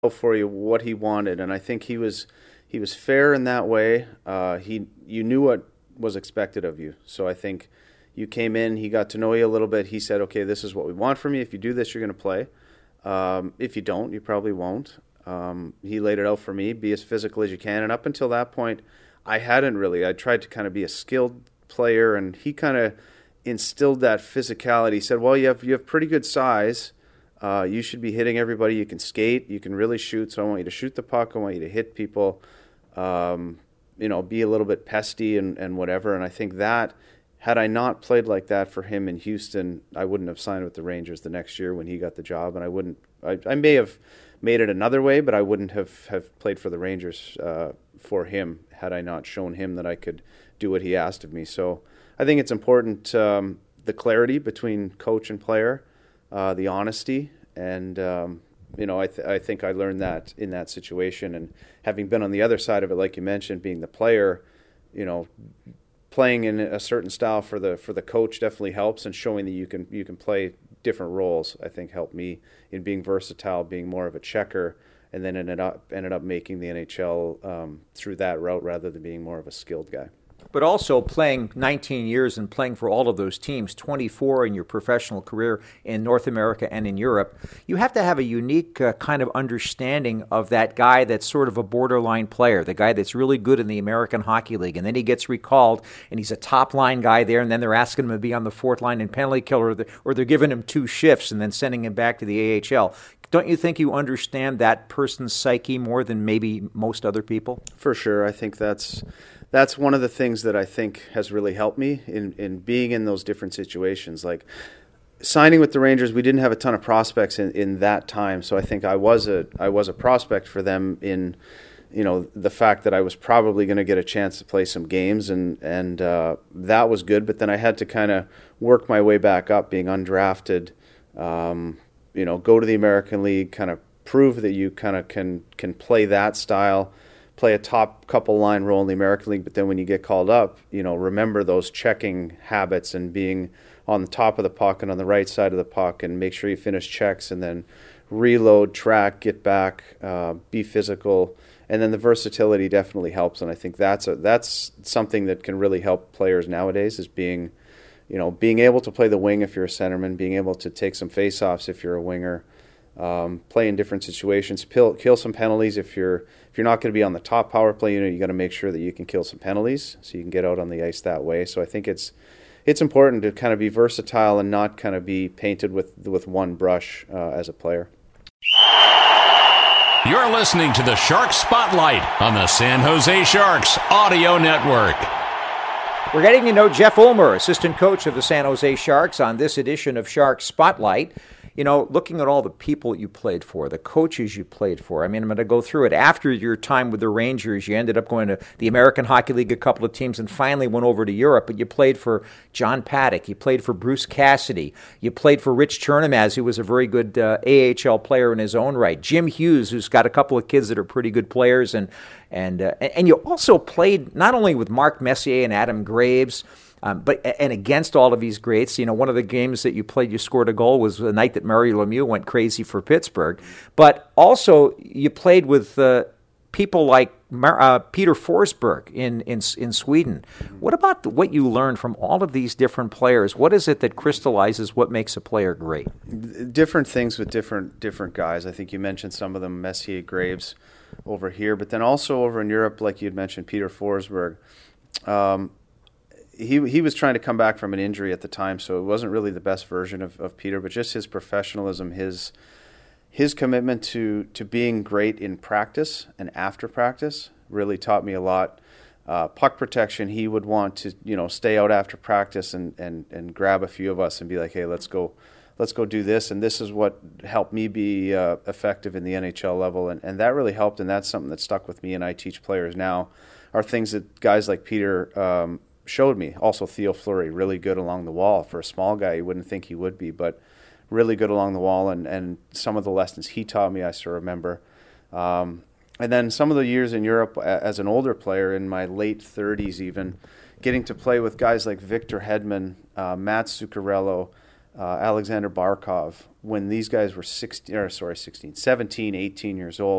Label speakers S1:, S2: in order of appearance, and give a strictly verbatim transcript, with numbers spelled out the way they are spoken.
S1: for you what he wanted, and I think he was he was fair in that way. Uh, he you knew what was expected of you, so I think you came in, he got to know you a little bit. He said, "Okay, this is what we want from you. If you do this, you're going to play. Um, if you don't, you probably won't." Um, he laid it out for me: be as physical as you can. And up until that point, I hadn't really. I tried to kind of be a skilled player, and he kind of instilled that physicality. He said, "Well, you have you have pretty good size. Uh, you should be hitting everybody. You can skate. You can really shoot. So I want you to shoot the puck. I want you to hit people. Um, you know, be a little bit pesty and, and whatever." And I think that, had I not played like that for him in Houston, I wouldn't have signed with the Rangers the next year when he got the job. And I wouldn't. I, I may have made it another way, but I wouldn't have, have played for the Rangers uh, for him had I not shown him that I could do what he asked of me. So I think it's important, um, the clarity between coach and player. Uh, the honesty, and um, you know, I, th- I think I learned that in that situation. And having been on the other side of it, like you mentioned, being the player, you know, playing in a certain style for the for the coach definitely helps, and showing that you can you can play different roles, I think, helped me in being versatile, being more of a checker, and then ended up ended up making the N H L um, through that route rather than being more of a skilled guy.
S2: But also playing nineteen years and playing for all of those teams, twenty-four in your professional career in North America and in Europe, you have to have a unique uh, kind of understanding of that guy that's sort of a borderline player, the guy that's really good in the American Hockey League, and then he gets recalled, and he's a top-line guy there, and then they're asking him to be on the fourth line in penalty kill, or, the, or they're giving him two shifts and then sending him back to the A H L. Don't you think you understand that person's psyche more than maybe most other people?
S1: For sure. I think that's... That's one of the things that I think has really helped me in, in being in those different situations. Like signing with the Rangers, we didn't have a ton of prospects in, in that time, so I think I was a I was a prospect for them in, you know, the fact that I was probably going to get a chance to play some games, and and uh, that was good. But then I had to kind of work my way back up, being undrafted. Um, you know, go to the American League, kind of prove that you kind of can can play that style. Play a top couple line role in the American League, but then when you get called up, you know, remember those checking habits and being on the top of the puck and on the right side of the puck, and make sure you finish checks and then reload, track, get back, uh, be physical, and then the versatility definitely helps. And I think that's a, that's something that can really help players nowadays, is being, you know, being able to play the wing if you're a centerman, being able to take some faceoffs if you're a winger. Um, play in different situations, kill, kill some penalties. If you're if you're not going to be on the top power play unit, you got to make sure that you can kill some penalties so you can get out on the ice that way. So I think it's it's important to kind of be versatile and not kind of be painted with with one brush uh, as a player.
S3: You're listening to the Sharks Spotlight on the San Jose Sharks Audio Network.
S2: We're getting to know Jeff Ulmer, assistant coach of the San Jose Sharks, on this edition of Sharks Spotlight. You know, looking at all the people you played for, the coaches you played for, I mean, I'm going to go through it. After your time with the Rangers, you ended up going to the American Hockey League, a couple of teams, and finally went over to Europe. But you played for John Paddock. You played for Bruce Cassidy. You played for Rich Chernamaz, who was a very good uh, A H L player in his own right. Jim Hughes, who's got a couple of kids that are pretty good players. And, and, uh, and you also played not only with Mark Messier and Adam Graves, Um, but and against all of these greats, you know, one of the games that you played, you scored a goal, was the night that Mario Lemieux went crazy for Pittsburgh. But also, you played with uh, people like Mar- uh, Peter Forsberg in, in in Sweden. What about what you learned from all of these different players? What is it that crystallizes what makes a player great?
S1: Different things with different different guys. I think you mentioned some of them, Messier, Graves, over here, but then also over in Europe, like you'd mentioned, Peter Forsberg. Um, He he was trying to come back from an injury at the time, so it wasn't really the best version of, of Peter, but just his professionalism, his his commitment to, to being great in practice and after practice really taught me a lot. Uh, puck protection, he would want to, you know, stay out after practice and, and, and grab a few of us and be like, hey, let's go let's go do this, and this is what helped me be uh, effective in the N H L level, and, and that really helped, and that's something that stuck with me, and I teach players now, are things that guys like Peter um, showed me. Also Theo Fleury, really good along the wall. For a small guy, you wouldn't think he would be, but really good along the wall, and, and some of the lessons he taught me I still remember. Um, and then some of the years in Europe as an older player, in my late thirties even, getting to play with guys like Victor Hedman, uh, Matt Zuccarello, uh, Alexander Barkov, when these guys were sixteen, or sorry, sixteen, seventeen, eighteen years old.